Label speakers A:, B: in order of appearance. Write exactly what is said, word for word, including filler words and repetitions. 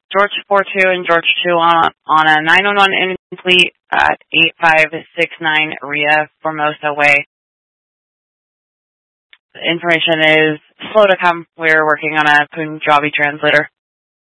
A: George four two and George two on, on a nine one one incomplete at eight five six nine R I A Formosa Way. The information is slow to come. We're working on a Punjabi translator.